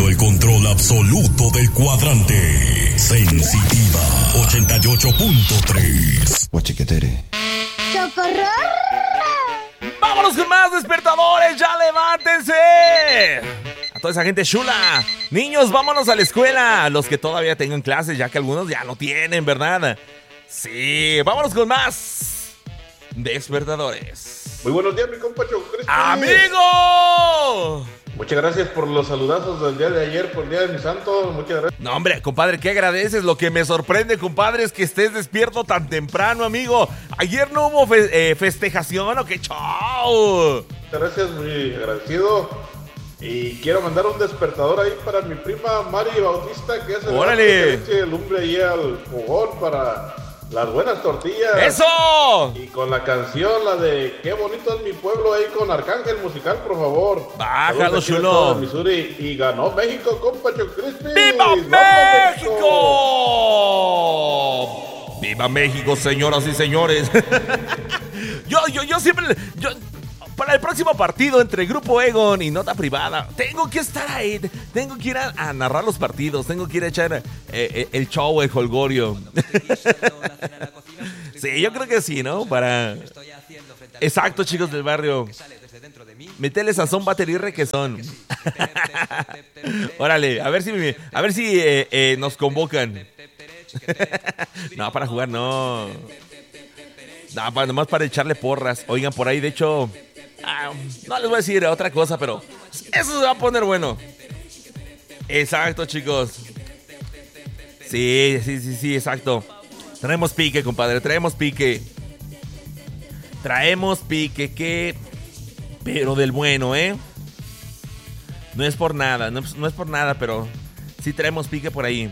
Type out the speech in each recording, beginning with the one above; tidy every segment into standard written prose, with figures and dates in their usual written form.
tomando el control absoluto del cuadrante. Sensitiva 88.3. Guachiquetere. ¡Chocorrol! ¡Vámonos con más despertadores! ¡Ya levántense! A toda esa gente chula. Niños, vámonos a la escuela. Los que todavía tengan clases, ya que algunos ya no tienen, ¿verdad? Sí, vámonos con más despertadores. Muy buenos días, mi compa Choco Crispy. ¡Amigo! Muchas gracias por los saludazos del día de ayer, por el día de mi santo. Muchas gracias. No, hombre, compadre, ¿qué agradeces? Lo que me sorprende, compadre, es que estés despierto tan temprano, amigo. Ayer no hubo festejación, ¿o qué? ¡Chao! Muchas gracias, muy agradecido. Y quiero mandar un despertador ahí para mi prima Mari Bautista, que hace ¡Órale! que le eche lumbre ahí al fogón para las buenas tortillas. ¡Eso! Y con la canción, la de Qué bonito es mi pueblo, ahí con Arcángel Musical, por favor. Bájalo, Saludos aquí de chulo. todo Missouri. Y ganó México, compa Choco Crispy. ¡Viva ¡Vamos, México! ¡Viva México, señoras y señores! Yo siempre... Para el próximo partido entre Grupo Egon y Nota Privada, tengo que estar ahí, tengo que ir a narrar los partidos, tengo que ir a echar el show, el holgorio. Sí, yo creo que sí, ¿no? Para... Exacto, chicos del barrio. Métele sazón, batería y requesón. Órale, a ver si nos convocan. No, para jugar no. No, nomás para echarle porras. Oigan, por ahí, de hecho... no les voy a decir otra cosa, pero eso se va a poner bueno. Exacto, chicos. Sí, exacto. Traemos pique, compadre, traemos pique, que... Pero del bueno, ¿eh? No es por nada, no es por nada, pero sí traemos pique por ahí.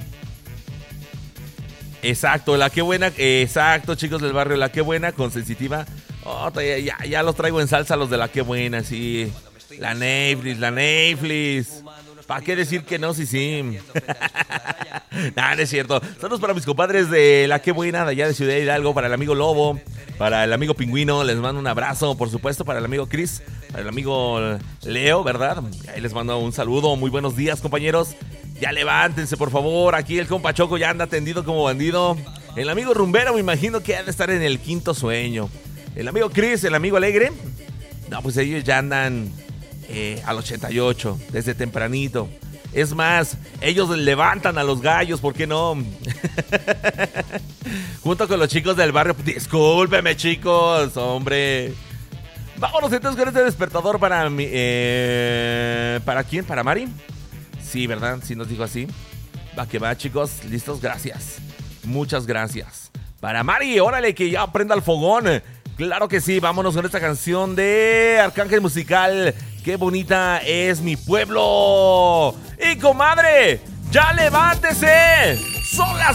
Exacto, la que buena, exacto, chicos del barrio, la que buena con Sensitiva. Oh, ya los traigo en salsa los de la que buena, sí. La Netflix. ¿Para qué decir que no? Sí. Nah, no es cierto. Saludos para mis compadres de la que buena de allá de Ciudad Hidalgo, para el amigo Lobo, para el amigo Pingüino, les mando un abrazo, por supuesto, para el amigo Chris, para el amigo Leo, ¿verdad? Ahí les mando un saludo, muy buenos días, compañeros. Ya levántense, por favor, aquí el compa Choco ya anda tendido como bandido. El amigo Rumbero me imagino que ha de estar en el quinto sueño. El amigo Chris, el amigo Alegre, no, pues ellos ya andan al 88, desde tempranito. Es más, ellos levantan a los gallos, ¿por qué no? Junto con los chicos del barrio. Discúlpeme, chicos, hombre. Vámonos entonces con este despertador para mi, ¿para quién? ¿Para Mari? Sí, ¿verdad? Sí nos dijo así. Va que va, chicos, listos, gracias. Muchas gracias. Para Mari, órale, que ya prenda el fogón. Claro que sí, vámonos con esta canción de Arcángel Musical. Qué bonita es mi pueblo. Y comadre, ya levántese. Son las